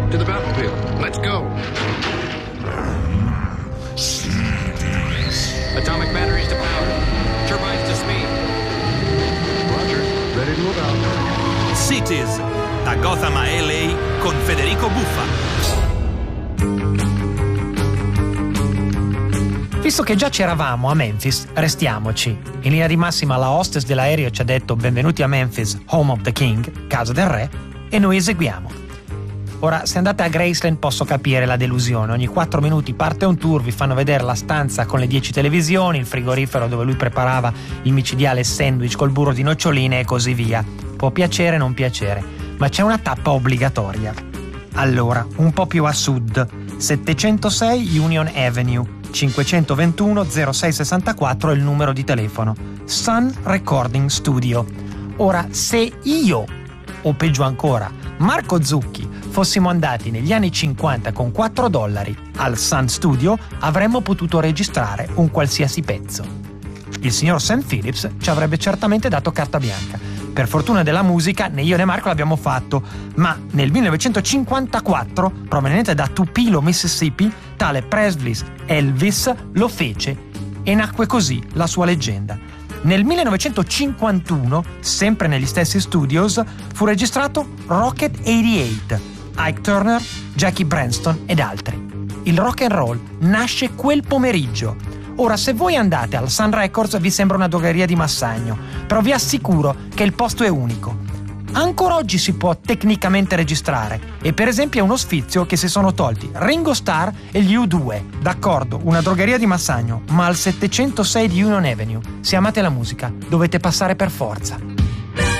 To the battlefield. Let's go. Atomic batteries to power. Turbines to speed. Roger. Ready to move out. Cities, da Gotham a LA con Federico Buffa. Visto che già c'eravamo a Memphis, restiamoci. In linea di massima la hostess dell'aereo ci ha detto benvenuti a Memphis, home of the king, casa del re, e noi eseguiamo. Ora, se andate a Graceland posso capire la delusione. Ogni 4 minuti parte un tour, vi fanno vedere la stanza con le 10 televisioni, il frigorifero dove lui preparava il micidiale sandwich col burro di noccioline e così via. Può piacere, non piacere, ma c'è una tappa obbligatoria. Allora, un po' più a sud, 706 Union Avenue, 521 0664 è il numero di telefono. Sun Recording Studio. Ora, se io, o peggio ancora, Marco Zucchi, fossimo andati negli anni 50 con $4 al Sun Studio, avremmo potuto registrare un qualsiasi pezzo. Il signor Sam Phillips ci avrebbe certamente dato carta bianca. Per fortuna della musica, né io né Marco l'abbiamo fatto, ma nel 1954, proveniente da Tupelo, Mississippi, tale Presley Elvis lo fece e nacque così la sua leggenda. Nel 1951, sempre negli stessi studios, fu registrato Rocket 88, Ike Turner, Jackie Branston ed altri. Il rock and roll nasce quel pomeriggio. Ora, se voi andate al Sun Records vi sembra una drogheria di Massagno, però vi assicuro che il posto è unico. Ancora oggi si può tecnicamente registrare e per esempio è uno sfizio che si sono tolti Ringo Starr e gli U2. D'accordo, una drogheria di Massagno, ma al 706 di Union Avenue. Se amate la musica, dovete passare per forza.